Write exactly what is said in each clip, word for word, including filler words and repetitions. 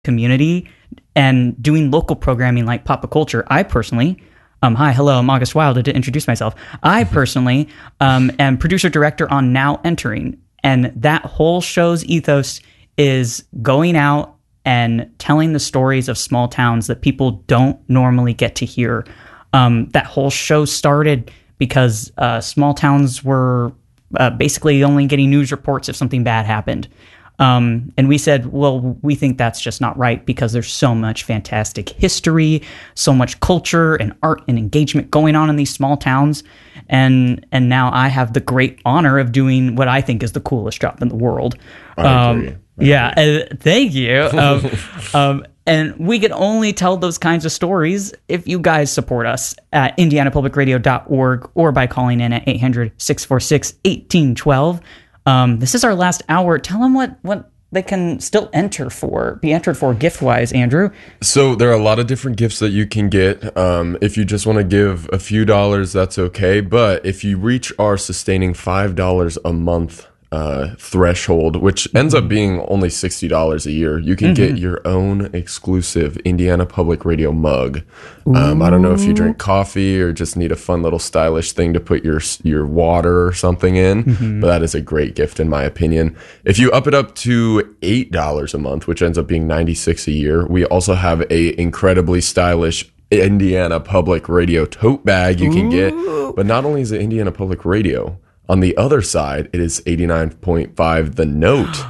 community and doing local programming like Pop Culture. I personally, um, hi, hello, I'm August Wilder to introduce myself. I personally um, am producer director on Now Entering, and that whole show's ethos is going out and telling the stories of small towns that people don't normally get to hear. Um, that whole show started because uh, small towns were uh, basically only getting news reports if something bad happened. Um, and we said, well, we think that's just not right because there's so much fantastic history, so much culture and art and engagement going on in these small towns. And and now I have the great honor of doing what I think is the coolest job in the world. I Um, agree. I yeah, uh, thank you. Um, um, and we can only tell those kinds of stories if you guys support us at indiana public radio dot org or by calling in at eight hundred, six four six, one eight one two. Um, this is our last hour. Tell them what, what they can still enter for, be entered for gift-wise, Andrew. So there are a lot of different gifts that you can get. Um, if you just want to give a few dollars, that's okay. But if you reach our sustaining five dollars a month uh, threshold, which ends up being only sixty dollars a year, you can Mm-hmm. get your own exclusive Indiana Public Radio mug. Um, I don't know if you drink coffee or just need a fun little stylish thing to put your your water or something in, Mm-hmm. but that is a great gift in my opinion. If you up it up to eight dollars a month, which ends up being ninety-six dollars a year, we also have a incredibly stylish Indiana Public Radio tote bag you can get. But not only is it Indiana Public Radio, on the other side, it is eighty-nine point five The Note.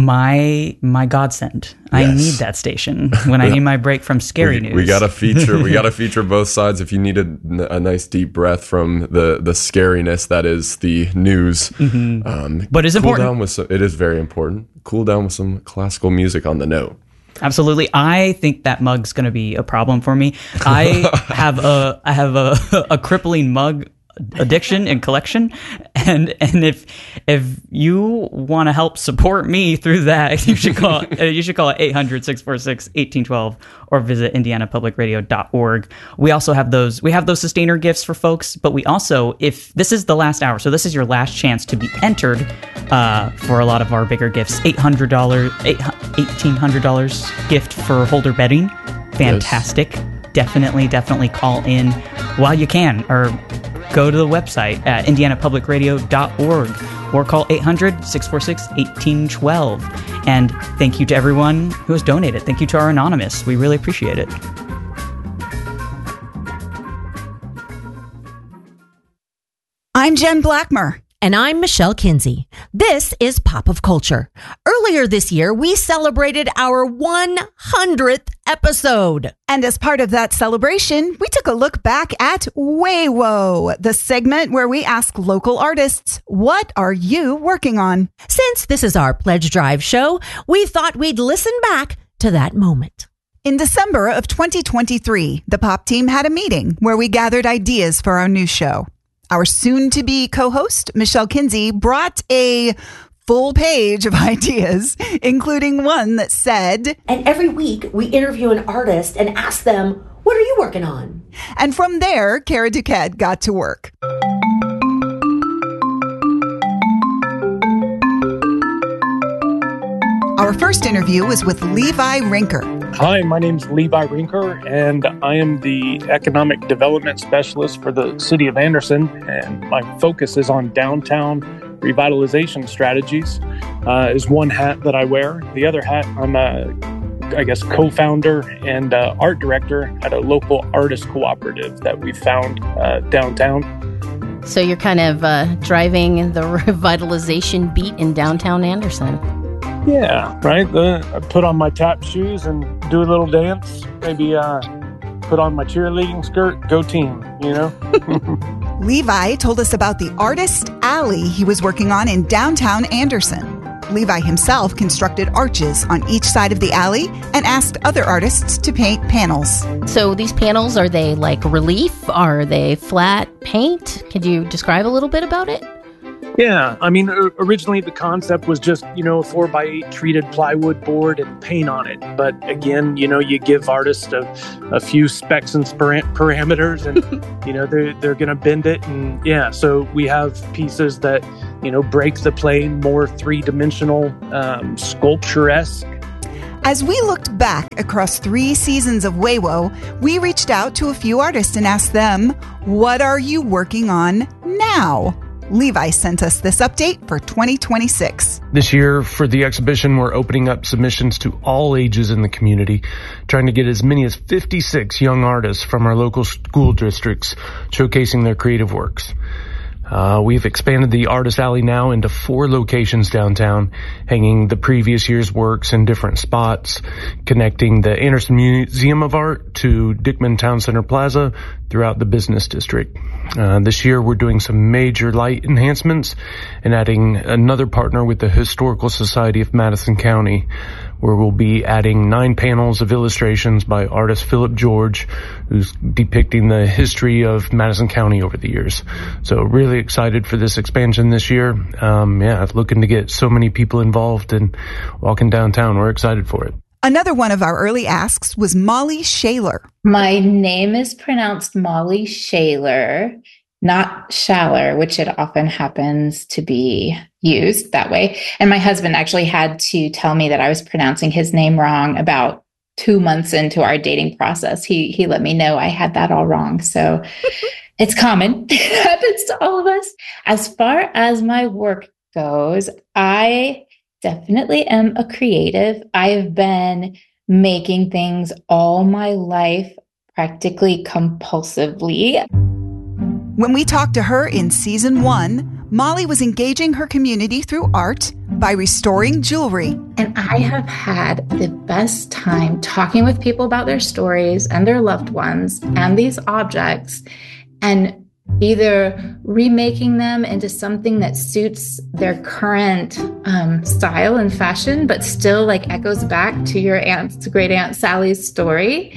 My my godsend. I Yes. need that station when I need my break from scary we, news. We got to feature. We got to feature both sides. If you need a, a nice deep breath from the the scariness that is the news, um, But it's cool important. Down with some, it is very important. Cool down with some classical music on the note. Absolutely. I think that mug's going to be a problem for me. I have a I have a, a crippling mug addiction and collection, and and if if you want to help support me through that, you should call uh, you should call eight hundred, six four six, one eight one two or visit indiana public radio dot org. We also have those we have those sustainer gifts for folks, but we also, if this is the last hour, so this is your last chance to be entered uh, for a lot of our bigger gifts. eight hundred dollars eighteen hundred dollars gift for Holder Bedding. Fantastic. Yes. Definitely, definitely call in while you can, or go to the website at indiana public radio dot org or call eight hundred, six four six, one eight one two. And thank you to everyone who has donated. Thank you to our Anonymous. We really appreciate it. I'm Jen Blackmer. And I'm Michelle Kinsey. This is Pop of Culture. Earlier this year, we celebrated our one hundredth episode. And as part of that celebration, we took a look back at Waywo, the segment where we ask local artists, what are you working on? Since this is our Pledge Drive show, we thought we'd listen back to that moment. In December of twenty twenty-three, the Pop team had a meeting where we gathered ideas for our new show. Our soon-to-be co-host, Michelle Kinsey, brought a full page of ideas, including one that said, and every week we interview an artist and ask them, what are you working on? And from there, Cara Duquette got to work. Our first interview was with Levi Rinker. Hi, my name's Levi Rinker, and I am the Economic Development Specialist for the City of Anderson, and my focus is on downtown revitalization strategies, uh, is one hat that I wear. The other hat, I'm a, I guess, co-founder and uh, art director at a local artist cooperative that we found uh, downtown. So you're kind of uh, driving the revitalization beat in downtown Anderson. Yeah, right. Uh, I put on my tap shoes and do a little dance. Maybe uh, put on my cheerleading skirt. Go team, you know? Levi told us about the Artist Alley he was working on in downtown Anderson. Levi himself constructed arches on each side of the alley and asked other artists to paint panels. So these panels, are they like relief? Are they flat paint? Could you describe a little bit about it? Yeah, I mean, originally the concept was just, you know, a four by eight treated plywood board and paint on it. But again, you know, you give artists a, a few specs and spar- parameters and, you know, they're, they're going to bend it. And yeah, so we have pieces that, you know, break the plane, more three-dimensional, um, sculpture-esque. As we looked back across three seasons of Weiwo, we reached out to a few artists and asked them, what are you working on now? Levi sent us this update for twenty twenty-six. This year, for the exhibition, we're opening up submissions to all ages in the community, trying to get as many as fifty-six young artists from our local school districts showcasing their creative works. Uh, we've expanded the Artist Alley now into four locations downtown, hanging the previous year's works in different spots, connecting the Anderson Museum of Art to Dickman Town Center Plaza throughout the business district. Uh, this year we're doing some major light enhancements and adding another partner with the Historical Society of Madison County, where we'll be adding nine panels of illustrations by artist Philip George, who's depicting the history of Madison County over the years. So really excited for this expansion this year. Um, yeah, looking to get so many people involved and walking downtown. We're excited for it. Another one of our early asks was Molly Shaler. My name is pronounced Molly Shaler, not Shaler, which it often happens to be used that way. And my husband actually had to tell me that I was pronouncing his name wrong about two months into our dating process. He he let me know I had that all wrong. So it's common. It happens to all of us. As far as my work goes, I definitely am a creative. I've been making things all my life, practically compulsively. When we talked to her in season one, Molly was engaging her community through art by restoring jewelry. And I have had the best time talking with people about their stories and their loved ones and these objects, and either remaking them into something that suits their current um, style and fashion, but still like echoes back to your aunt's great aunt Sally's story,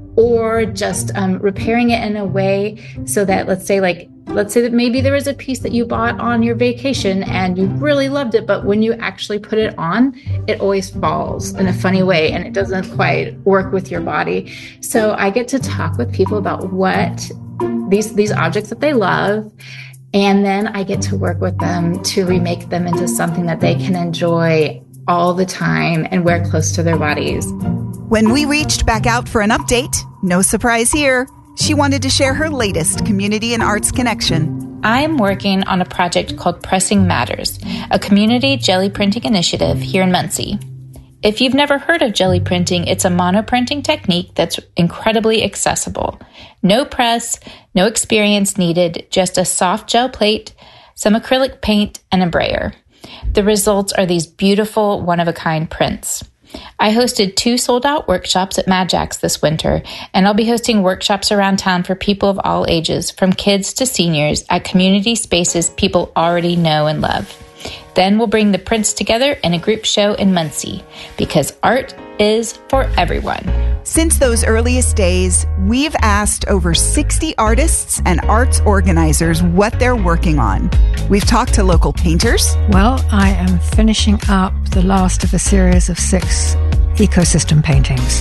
or just um, repairing it in a way so that, let's say like, let's say that maybe there was a piece that you bought on your vacation and you really loved it, but when you actually put it on, it always falls in a funny way and it doesn't quite work with your body. So I get to talk with people about what these these objects that they love, and then I get to work with them to remake them into something that they can enjoy all the time and wear close to their bodies. When we reached back out for an update, no surprise here, she wanted to share her latest community and arts connection. I'm working on a project called Pressing Matters, a community jelly printing initiative here in Muncie. If you've never heard of jelly printing, it's a monoprinting technique that's incredibly accessible. No press, no experience needed, just a soft gel plate, some acrylic paint, and a brayer. The results are these beautiful, one-of-a-kind prints. I hosted two sold-out workshops at Mad Jack's this winter, and I'll be hosting workshops around town for people of all ages, from kids to seniors, at community spaces people already know and love. Then we'll bring the prints together in a group show in Muncie, because art is for everyone. Since those earliest days, we've asked over sixty artists and arts organizers what they're working on. We've talked to local painters. Well, I am finishing up the last of a series of six ecosystem paintings.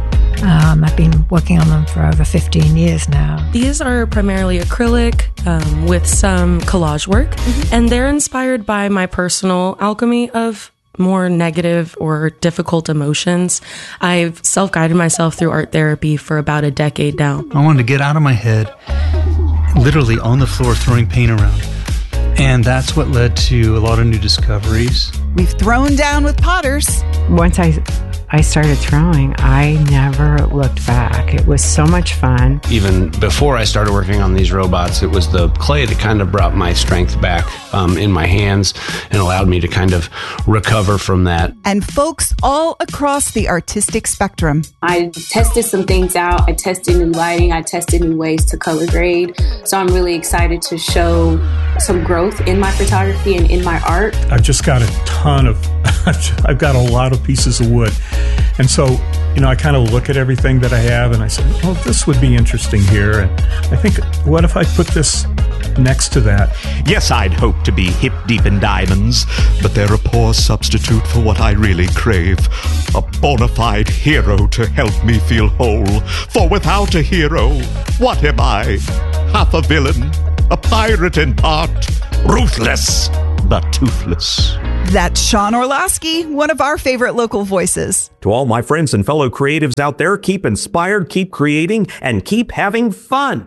Um, I've been working on them for over fifteen years now. These are primarily acrylic um, with some collage work, mm-hmm. and they're inspired by my personal alchemy of more negative or difficult emotions. I've self-guided myself through art therapy for about a decade now. I wanted to get out of my head, literally on the floor throwing paint around. And that's what led to a lot of new discoveries. We've thrown down with potters. Once I I started throwing, I never looked back. It was so much fun. Even before I started working on these robots, it was the clay that kind of brought my strength back um, in my hands and allowed me to kind of recover from that. And folks all across the artistic spectrum. I tested some things out. I tested new lighting. I tested new ways to color grade. So I'm really excited to show some growth in my photography and in my art. I've just got a ton of, I've got a lot of pieces of wood. And so, you know, I kind of look at everything that I have and I said, oh, this would be interesting here. And I think, what if I put this next to that? Yes, I'd hope to be hip deep in diamonds, but they're a poor substitute for what I really crave. A bona fide hero to help me feel whole. For without a hero, what am I? Half a villain, a pirate in part, ruthless but toothless. That's Sean Orlowski, one of our favorite local voices. To all my friends and fellow creatives out there, keep inspired, keep creating, and keep having fun.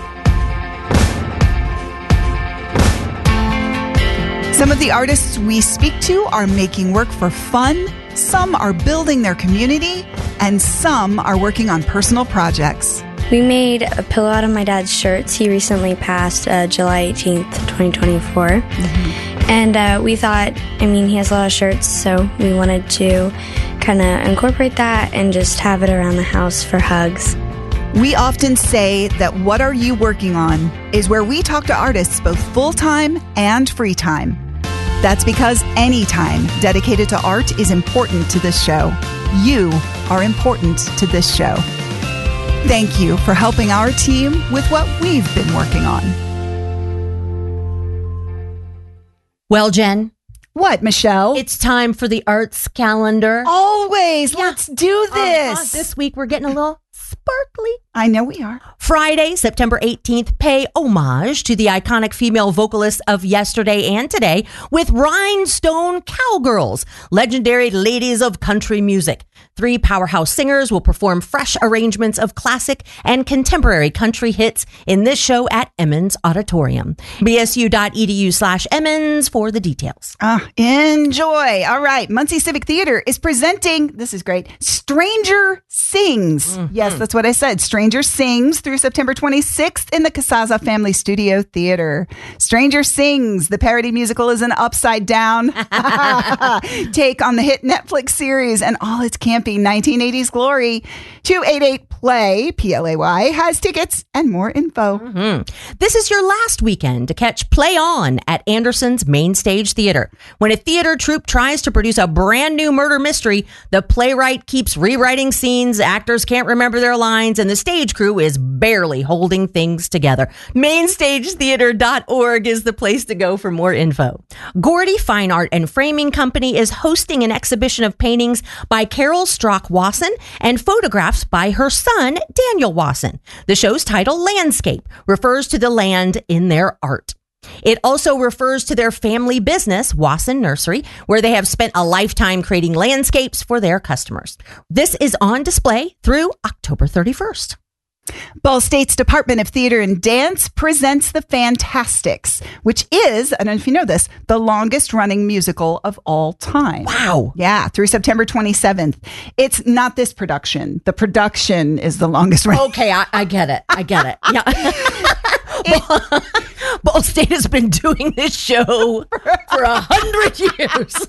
Some of the artists we speak to are making work for fun, some are building their community, and some are working on personal projects. We made a pillow out of my dad's shirts. He recently passed uh, July eighteenth, twenty twenty-four. Mm-hmm. And uh, we thought, I mean, he has a lot of shirts, so we wanted to kind of incorporate that and just have it around the house for hugs. We often say that What Are You Working On is where we talk to artists both full-time and free time. That's because any time dedicated to art is important to this show. You are important to this show. Thank you for helping our team with what we've been working on. Well, Jen. What, Michelle? It's time for the arts calendar. Always. Yeah. Let's do this. Uh-huh. This week we're getting a little sparkly. I know we are. Friday, September eighteenth, pay homage to the iconic female vocalists of yesterday and today with Rhinestone Cowgirls, legendary ladies of country music. Three powerhouse singers will perform fresh arrangements of classic and contemporary country hits in this show at Emmons Auditorium. bsu.edu slash Emmons for the details. Uh, enjoy. All right. Muncie Civic Theater is presenting, this is great, Stranger Sings. Mm-hmm. Yes, that's what I said. Stranger Sings through September twenty-sixth in the Casaza Family Studio Theater. Stranger Sings, the parody musical, is an upside down take on the hit Netflix series and all its campy nineteen eighties glory. two eight eight play, P L A Y, has tickets and more info. Mm-hmm. This is your last weekend to catch Play On at Anderson's Main Stage Theater. When a theater troupe tries to produce a brand new murder mystery, the playwright keeps rewriting scenes, actors can't remember their lines, and the stage crew is barely holding things together. main stage theater dot org is the place to go for more info. Gordy Fine Art and Framing Company is hosting an exhibition of paintings by Carol Strock Wasson and photographs by her son, Daniel Wasson. The show's title, Landscape, refers to the land in their art. It also refers to their family business, Wasson Nursery, where they have spent a lifetime creating landscapes for their customers. This is on display through October thirty-first. Ball State's Department of Theater and Dance presents The Fantastics, which is, I don't know if you know this, the longest running musical of all time. Wow. Yeah, through September twenty-seventh. It's not this production. The production is the longest running. Okay, I, I get it. I get it. Yeah. It, Ball State has been doing this show for a hundred years.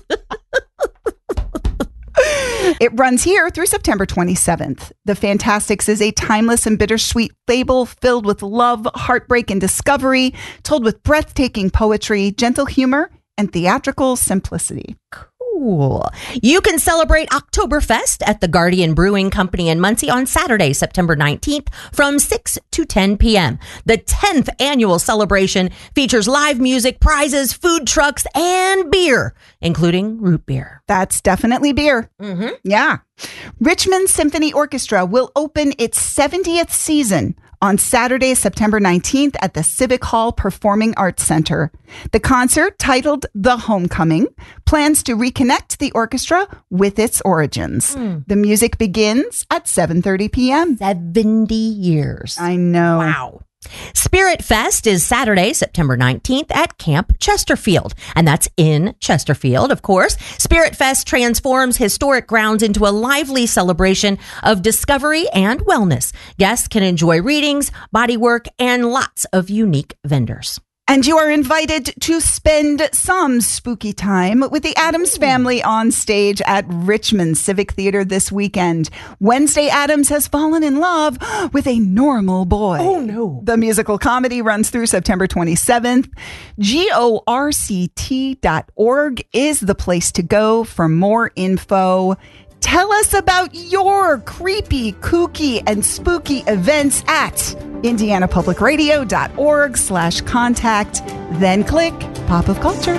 It runs here through September twenty-seventh. The Fantastics is a timeless and bittersweet fable filled with love, heartbreak, and discovery, told with breathtaking poetry, gentle humor, and theatrical simplicity. Cool. You can celebrate Oktoberfest at the Guardian Brewing Company in Muncie on Saturday, September nineteenth from six to ten p.m. The tenth annual celebration features live music, prizes, food trucks, and beer, including root beer. That's definitely beer. Mm-hmm. Yeah. Richmond Symphony Orchestra will open its seventieth season on Saturday, September nineteenth at the Civic Hall Performing Arts Center. The concert, titled The Homecoming, plans to reconnect the orchestra with its origins. Mm. The music begins at seven thirty p.m. seventy years. I know. Wow. Spirit Fest is Saturday, September nineteenth at Camp Chesterfield, and that's in Chesterfield, of course. Spirit Fest transforms historic grounds into a lively celebration of discovery and wellness. Guests can enjoy readings, bodywork, and lots of unique vendors. And you are invited to spend some spooky time with the Addams family on stage at Richmond Civic Theater this weekend. Wednesday Addams has fallen in love with a normal boy. Oh, no. The musical comedy runs through September twenty-seventh. G O R C T dot org is the place to go for more info. Tell us about your creepy, kooky, and spooky events at indiana public radio dot org slash contact. Then click Pop of Culture.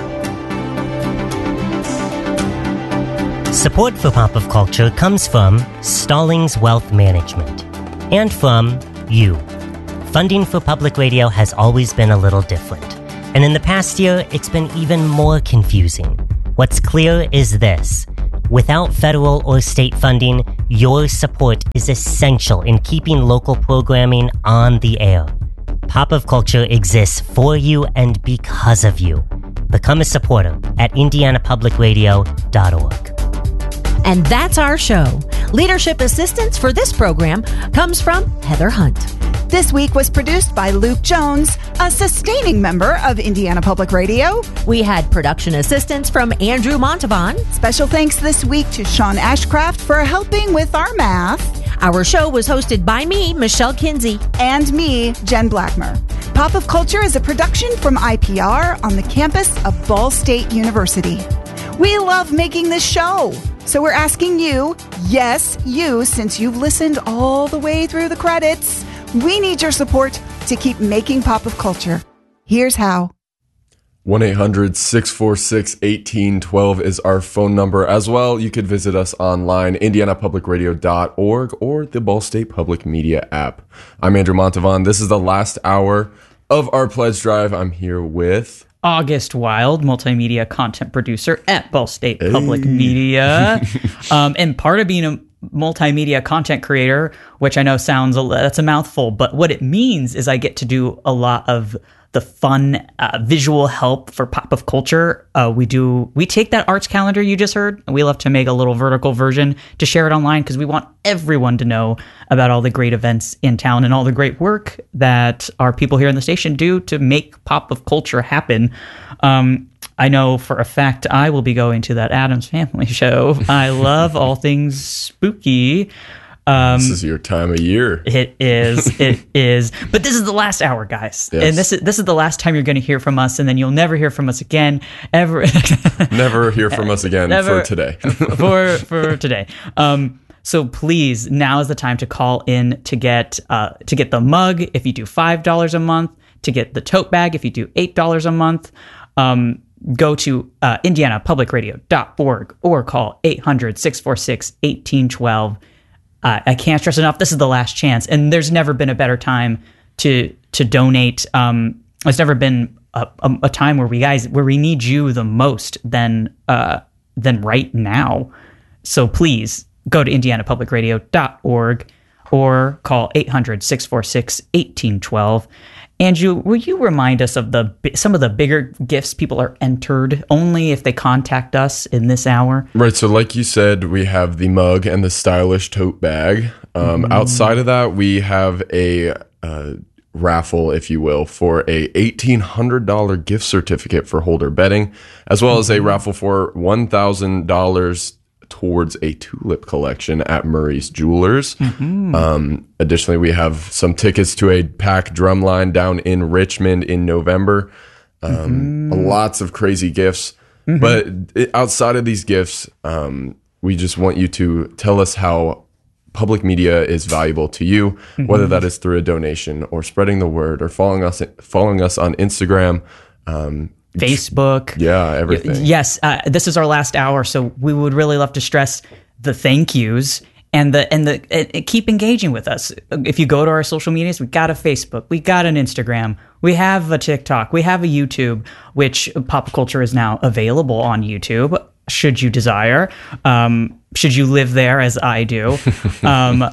Support for Pop of Culture comes from Stallings Wealth Management and from you. Funding for public radio has always been a little different, and in the past year, it's been even more confusing. What's clear is this. Without federal or state funding, your support is essential in keeping local programming on the air. Pop of Culture exists for you and because of you. Become a supporter at indiana public radio dot org. And that's our show. Leadership assistance for this program comes from Heather Hunt. This week was produced by Luke Jones, a sustaining member of Indiana Public Radio. We had production assistance from Andrew Montavon. Special thanks this week to Sean Ashcraft for helping with our math. Our show was hosted by me, Michelle Kinsey. And me, Jen Blackmer. Pop of Culture is a production from I P R on the campus of Ball State University. We love making this show. So we're asking you, yes, you, since you've listened all the way through the credits, we need your support to keep making Pop of Culture. Here's how. one eight hundred six four six one eight one two is our phone number. As well, you could visit us online, indiana public radio dot org or the Ball State Public Media app. I'm Andrew Montavon. This is the last hour of our pledge drive. I'm here with August Wild, multimedia content producer at Ball State hey. Public Media. um, and part of being a multimedia content creator, which I know sounds, a, that's a mouthful, but what it means is I get to do a lot of the fun uh, visual help for Pop of Culture. Uh, we do, we take that arts calendar you just heard, and we love to make a little vertical version to share it online because we want everyone to know about all the great events in town and all the great work that our people here in the station do to make Pop of Culture happen. Um, I know for a fact I will be going to that Addams Family show. I love all things spooky. Um, this is your time of year. It is. It is. But this is the last hour, guys. Yes. And this is this is the last time you're going to hear from us, and then you'll never hear from us again, ever. Never hear from us again never, for today. for for today. Um, so please, now is the time to call in to get uh, to get the mug if you do five dollars a month, to get the tote bag if you do eight dollars a month. Um, go to uh, indiana public radio dot org or call eight hundred six four six one eight one two. Uh, I can't stress enough, this is the last chance. And there's never been a better time to to donate. Um, there's never been a, a, a time where we guys where we need you the most than uh, than right now. So please go to indiana public radio dot org or call eight hundred six four six one eight one two. Andrew, will you remind us of the some of the bigger gifts people are entered only if they contact us in this hour? Right. So like you said, we have the mug and the stylish tote bag. Um, mm. Outside of that, we have a uh, raffle, if you will, for a eighteen hundred dollars gift certificate for Holder Bedding, as well as a raffle for one thousand dollars towards a tulip collection at Murray's Jewelers. Mm-hmm. Um, additionally, we have some tickets to a pack drumline down in Richmond in November. Um, mm-hmm. Lots of crazy gifts. Mm-hmm. But it, outside of these gifts, um, we just want you to tell us how public media is valuable to you, mm-hmm. whether that is through a donation or spreading the word or following us, following us on Instagram, um, Facebook. Yeah, everything. Yes, uh, this is our last hour, so we would really love to stress the thank yous and the and the and keep engaging with us. If you go to our social medias, we got a Facebook, we got an Instagram, we have a TikTok, we have a YouTube, which Pop Culture is now available on YouTube, should you desire. Um, should you live there as I do. um,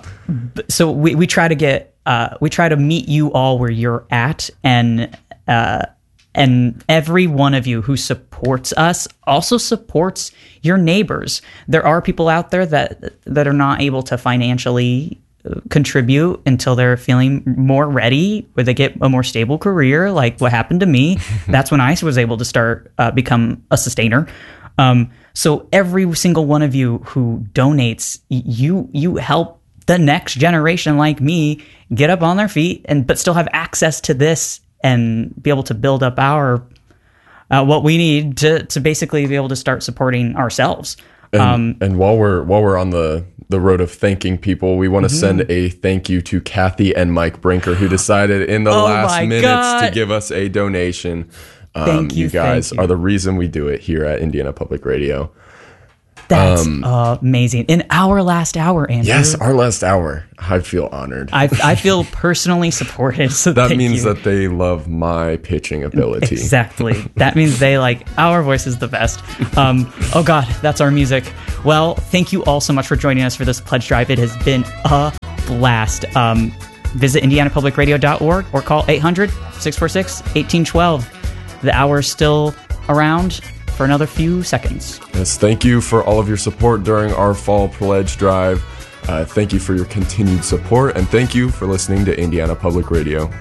so we, we try to get uh, we try to meet you all where you're at, and uh, And every one of you who supports us also supports your neighbors. There are people out there that that are not able to financially contribute until they're feeling more ready, or they get a more stable career, like what happened to me. That's when I was able to start uh, become a sustainer. Um, so every single one of you who donates, you you help the next generation like me get up on their feet and but still have access to this and be able to build up our uh, what we need to to basically be able to start supporting ourselves. And, um, and while we're while we're on the the road of thanking people, we want to mm-hmm. send a thank you to Kathy and Mike Brinker, who decided in the oh last minutes God. to give us a donation. Um, thank you, you guys thank you. are the reason we do it here at Indiana Public Radio. That's um, amazing. In our last hour, Andrew. Yes, our last hour. I feel honored. I, I feel personally supported. So that means you. that they love my pitching ability. Exactly. That means they like our voice is the best. Um, oh God, that's our music. Well, thank you all so much for joining us for this pledge drive. It has been a blast. Um, visit indiana public radio dot org or call eight hundred, six four six, one eight one two. The hour is still around for another few seconds. Yes, thank you for all of your support during our fall pledge drive. Uh, thank you for your continued support, and thank you for listening to Indiana Public Radio.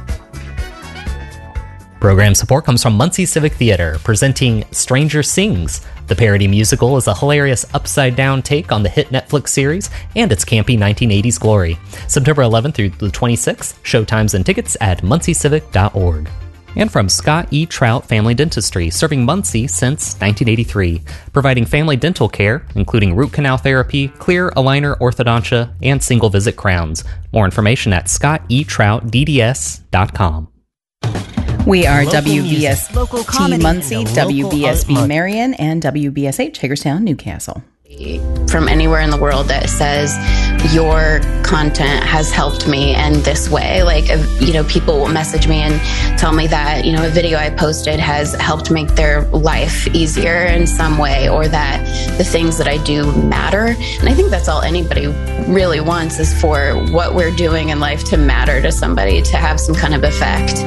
Program support comes from Muncie Civic Theater, presenting Stranger Sings. The parody musical is a hilarious upside-down take on the hit Netflix series and its campy nineteen eighties glory. September eleventh through the twenty-sixth, showtimes and tickets at muncie civic dot org. And from Scott E. Trout Family Dentistry, serving Muncie since nineteen eighty-three, providing family dental care, including root canal therapy, clear aligner orthodontia, and single-visit crowns. More information at scott e trout d d s dot com. We are Local W B S music, local T comedy, Muncie, and a W B S B local art Marion, and W B S H Hagerstown, Newcastle. From anywhere in the world that says your content has helped me in this way. Like, you know, people will message me and tell me that, you know, a video I posted has helped make their life easier in some way, or that the things that I do matter. And I think that's all anybody really wants, is for what we're doing in life to matter to somebody, to have some kind of effect.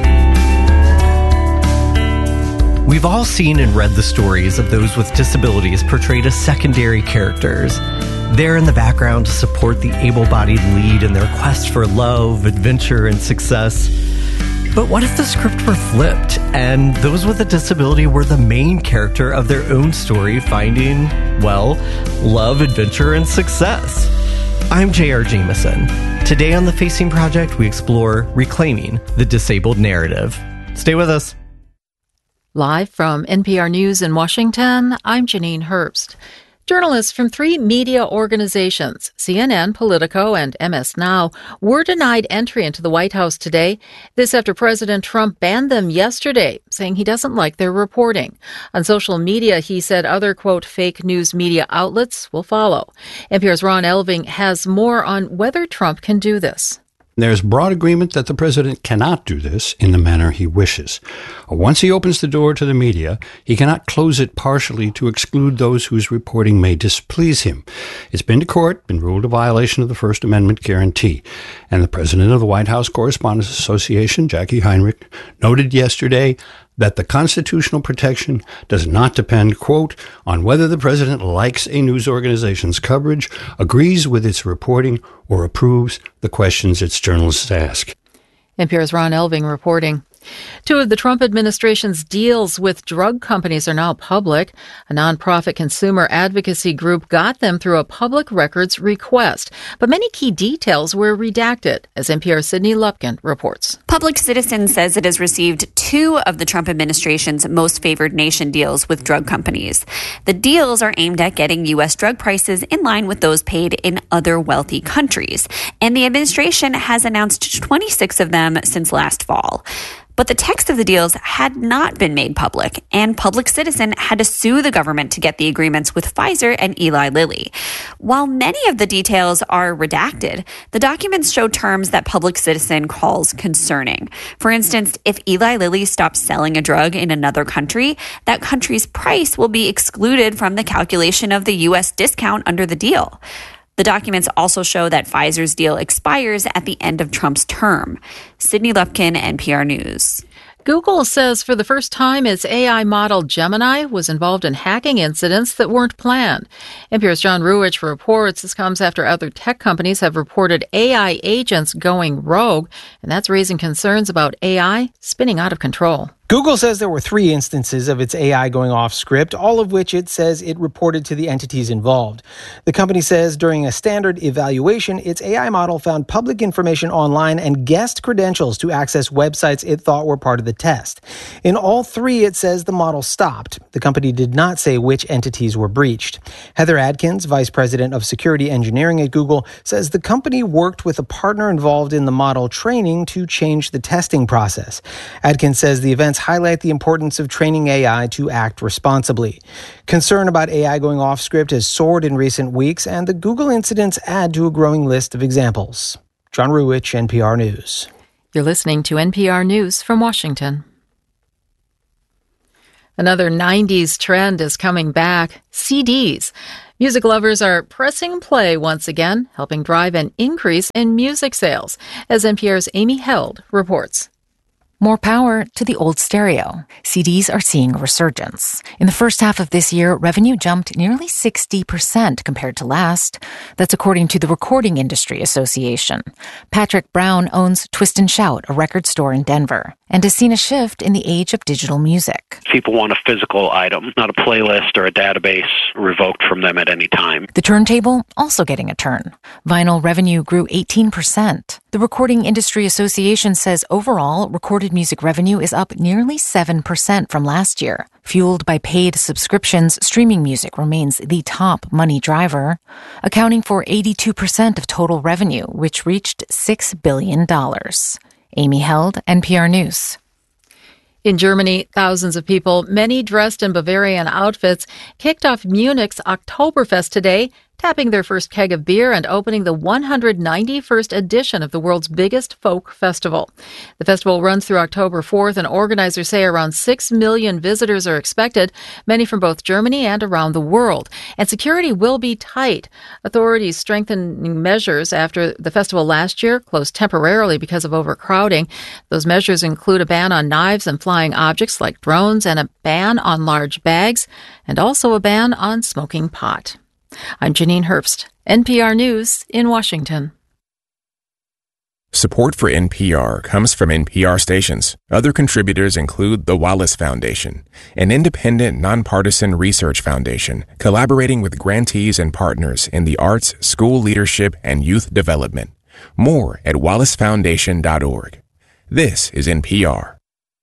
We've all seen and read the stories of those with disabilities portrayed as secondary characters. They're in the background to support the able-bodied lead in their quest for love, adventure, and success. But what if the script were flipped and those with a disability were the main character of their own story, finding, well, love, adventure, and success? I'm J R Jameson. Today on The Facing Project, we explore reclaiming the disabled narrative. Stay with us. Live from N P R News in Washington, I'm Janine Herbst. Journalists from three media organizations, C N N, Politico, and M S Now, were denied entry into the White House today. This after President Trump banned them yesterday, saying he doesn't like their reporting. On social media, he said other, quote, fake news media outlets will follow. N P R's Ron Elving has more on whether Trump can do this. There's broad agreement that the president cannot do this in the manner he wishes. Once he opens the door to the media, he cannot close it partially to exclude those whose reporting may displease him. It's been to court, been ruled a violation of the First Amendment guarantee. And the president of the White House Correspondents Association, Jackie Heinrich, noted yesterday that the constitutional protection does not depend, quote, on whether the president likes a news organization's coverage, agrees with its reporting, or approves the questions its journalists ask. N P R's Ron Elving reporting. Two of the Trump administration's deals with drug companies are now public. A nonprofit consumer advocacy group got them through a public records request, but many key details were redacted, as N P R's Sydney Lupkin reports. Public Citizen says it has received two of the Trump administration's most favored nation deals with drug companies. The deals are aimed at getting U S drug prices in line with those paid in other wealthy countries, and the administration has announced twenty-six of them since last fall. But the text of the deals had not been made public, and Public Citizen had to sue the government to get the agreements with Pfizer and Eli Lilly. While many of the details are redacted, the documents show terms that Public Citizen calls concerning. For instance, if Eli Lilly stops selling a drug in another country, that country's price will be excluded from the calculation of the U S discount under the deal. The documents also show that Pfizer's deal expires at the end of Trump's term. Sydney Lupkin, N P R News. Google says for the first time its A I model Gemini was involved in hacking incidents that weren't planned. N P R's John Ruwitch reports this comes after other tech companies have reported A I agents going rogue, and that's raising concerns about A I spinning out of control. Google says there were three instances of its A I going off script, all of which it says it reported to the entities involved. The company says during a standard evaluation, its A I model found public information online and guessed credentials to access websites it thought were part of the test. In all three, it says the model stopped. The company did not say which entities were breached. Heather Adkins, vice president of security engineering at Google, says the company worked with a partner involved in the model training to change the testing process. Adkins says the events highlight the importance of training A I to act responsibly. Concern about A I going off script has soared in recent weeks, and the Google incidents add to a growing list of examples. John Ruwich, N P R News. You're listening to N P R News from Washington. Another nineties trend is coming back, C Ds. Music lovers are pressing play once again, helping drive an increase in music sales, as N P R's Amy Held reports. More power to the old stereo. C Ds are seeing a resurgence. In the first half of this year, revenue jumped nearly sixty percent compared to last. That's according to the Recording Industry Association. Patrick Brown owns Twist and Shout, a record store in Denver, and has seen a shift in the age of digital music. People want a physical item, not a playlist or a database revoked from them at any time. The turntable also getting a turn. Vinyl revenue grew eighteen percent. The Recording Industry Association says overall, recorded music revenue is up nearly seven percent from last year. Fueled by paid subscriptions, streaming music remains the top money driver, accounting for eighty-two percent of total revenue, which reached six billion dollars. Amy Held, N P R News. In Germany, thousands of people, many dressed in Bavarian outfits, kicked off Munich's Oktoberfest today, tapping their first keg of beer and opening the one hundred ninety-first edition of the world's biggest folk festival. The festival runs through October fourth, and organizers say around six million visitors are expected, many from both Germany and around the world. And security will be tight. Authorities strengthening measures after the festival last year closed temporarily because of overcrowding. Those measures include a ban on knives and flying objects like drones, and a ban on large bags, and also a ban on smoking pot. I'm Janine Herbst, N P R News in Washington. Support for N P R comes from N P R stations. Other contributors include the Wallace Foundation, an independent, nonpartisan research foundation collaborating with grantees and partners in the arts, school leadership, and youth development. More at wallace foundation dot org. This is N P R.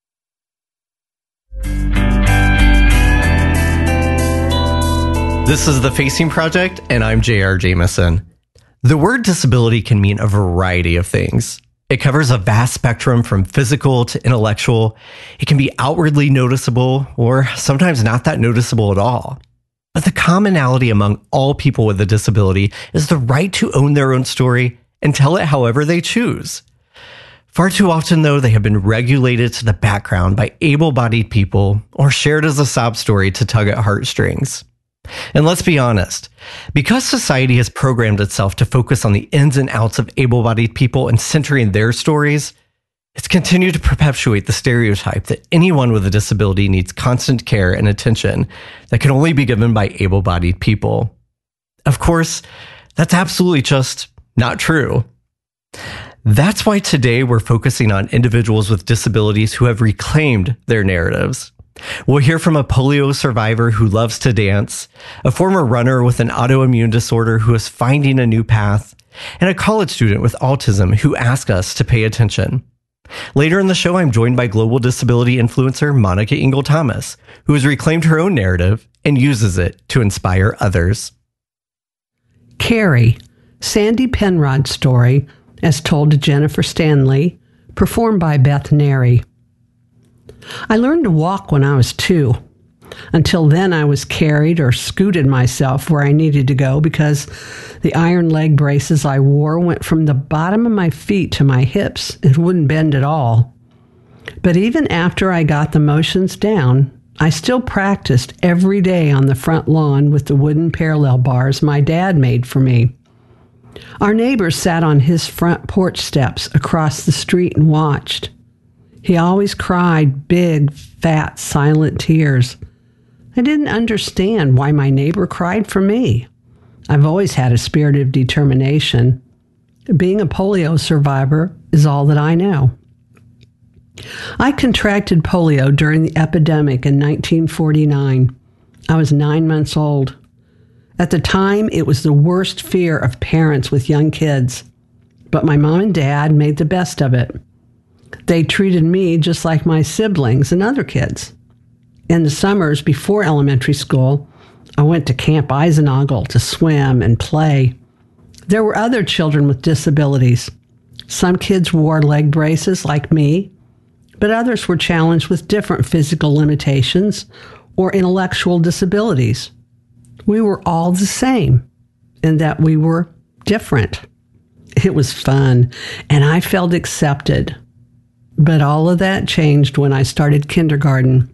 This is The Facing Project, and I'm J R Jameson. The word disability can mean a variety of things. It covers a vast spectrum from physical to intellectual. It can be outwardly noticeable, or sometimes not that noticeable at all. But the commonality among all people with a disability is the right to own their own story and tell it however they choose. Far too often, though, they have been regulated to the background by able-bodied people or shared as a sob story to tug at heartstrings. And let's be honest, because society has programmed itself to focus on the ins and outs of able-bodied people and centering their stories, it's continued to perpetuate the stereotype that anyone with a disability needs constant care and attention that can only be given by able-bodied people. Of course, that's absolutely just not true. That's why today we're focusing on individuals with disabilities who have reclaimed their narratives. We'll hear from a polio survivor who loves to dance, a former runner with an autoimmune disorder who is finding a new path, and a college student with autism who asked us to pay attention. Later in the show, I'm joined by global disability influencer Monica Ingle-Thomas, who has reclaimed her own narrative and uses it to inspire others. Carrie, Sandy Penrod's story, as told to Jennifer Stanley, performed by Beth Neri. I learned to walk when I was two. Until then, I was carried or scooted myself where I needed to go because the iron leg braces I wore went from the bottom of my feet to my hips and wouldn't bend at all. But even after I got the motions down, I still practiced every day on the front lawn with the wooden parallel bars my dad made for me. Our neighbor sat on his front porch steps across the street and watched. He always cried big, fat, silent tears. I didn't understand why my neighbor cried for me. I've always had a spirit of determination. Being a polio survivor is all that I know. I contracted polio during the epidemic in nineteen forty-nine. I was nine months old. At the time, it was the worst fear of parents with young kids. But my mom and dad made the best of it. They treated me just like my siblings and other kids. In the summers before elementary school, I went to Camp Eisenagel to swim and play. There were other children with disabilities. Some kids wore leg braces like me, but others were challenged with different physical limitations or intellectual disabilities. We were all the same in that we were different. It was fun, and I felt accepted. But all of that changed when I started kindergarten.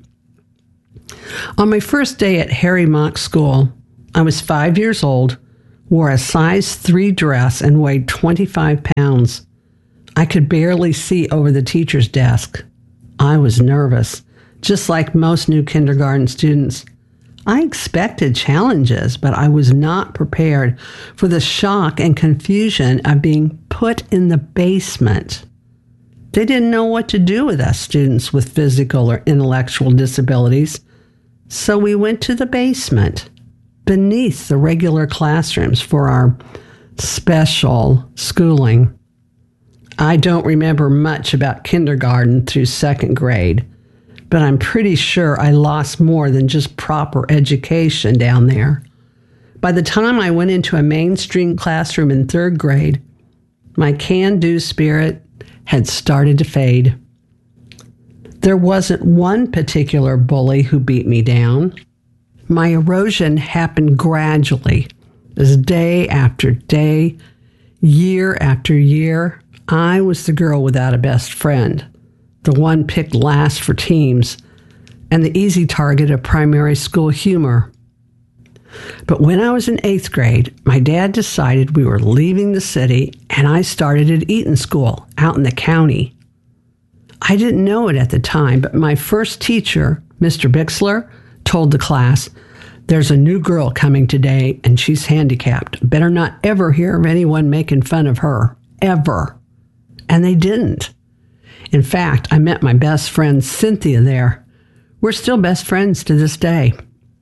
On my first day at Harry Mock School, I was five years old, wore a size three dress, and weighed twenty-five pounds. I could barely see over the teacher's desk. I was nervous, just like most new kindergarten students. I expected challenges, but I was not prepared for the shock and confusion of being put in the basement. They didn't know what to do with us students with physical or intellectual disabilities, so we went to the basement, beneath the regular classrooms for our special schooling. I don't remember much about kindergarten through second grade, but I'm pretty sure I lost more than just proper education down there. By the time I went into a mainstream classroom in third grade, my can-do spirit had started to fade. There wasn't one particular bully who beat me down. My erosion happened gradually, as day after day, year after year, I was the girl without a best friend, the one picked last for teams, and the easy target of primary school humor. But when I was in eighth grade, my dad decided we were leaving the city, and I started at Eaton School out in the county. I didn't know it at the time, but my first teacher, Mister Bixler, told the class, "There's a new girl coming today, and she's handicapped. Better not ever hear of anyone making fun of her. Ever." And they didn't. In fact, I met my best friend Cynthia there. We're still best friends to this day.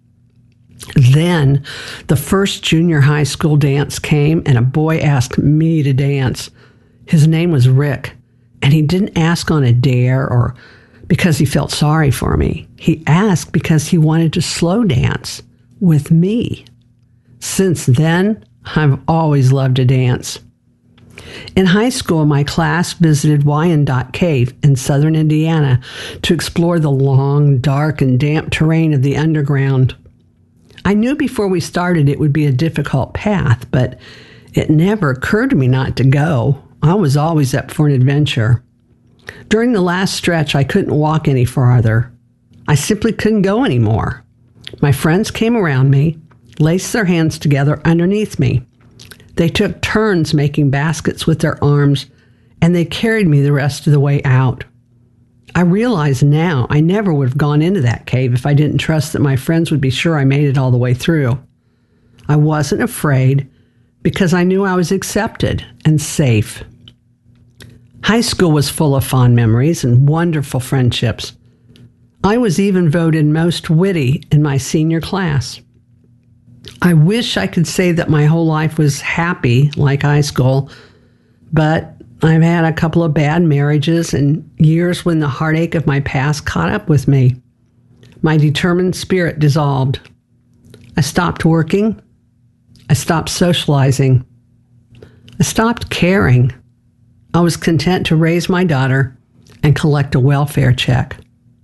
Then the first junior high school dance came, and a boy asked me to dance. His name was Rick, and he didn't ask on a dare or because he felt sorry for me. He asked because he wanted to slow dance with me. Since then, I've always loved to dance. In high school, my class visited Wyandotte Cave in southern Indiana to explore the long, dark, and damp terrain of the underground. I knew before we started it would be a difficult path, but it never occurred to me not to go. I was always up for an adventure. During the last stretch, I couldn't walk any farther. I simply couldn't go anymore. My friends came around me, laced their hands together underneath me. They took turns making baskets with their arms, and they carried me the rest of the way out. I realize now I never would have gone into that cave if I didn't trust that my friends would be sure I made it all the way through. I wasn't afraid because I knew I was accepted and safe. High school was full of fond memories and wonderful friendships. I was even voted most witty in my senior class. I wish I could say that my whole life was happy like high school, but I've had a couple of bad marriages and years when the heartache of my past caught up with me. My determined spirit dissolved. I stopped working. I stopped socializing. I stopped caring. I was content to raise my daughter and collect a welfare check.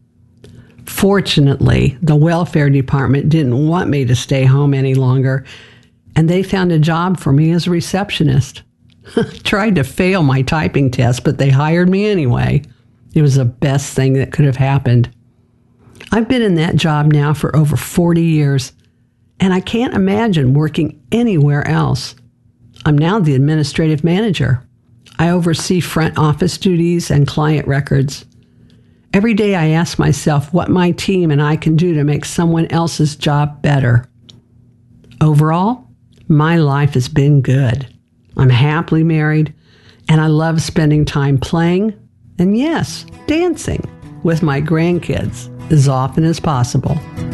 Fortunately, the welfare department didn't want me to stay home any longer, and they found a job for me as a receptionist. Tried to fail my typing test, but they hired me anyway. It was the best thing that could have happened. I've been in that job now for over forty years, and I can't imagine working anywhere else. I'm now the administrative manager. I oversee front office duties and client records. Every day I ask myself what my team and I can do to make someone else's job better. Overall, my life has been good. I'm happily married, and I love spending time playing, and yes, dancing with my grandkids as often as possible.